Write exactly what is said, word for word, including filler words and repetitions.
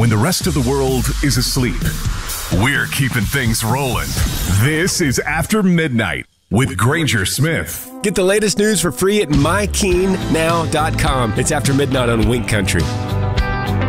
when the rest of the world is asleep. We're keeping things rolling. This is After Midnight with Granger Smith. Get the latest news for free at my keen now dot com. It's After Midnight on Wink Country.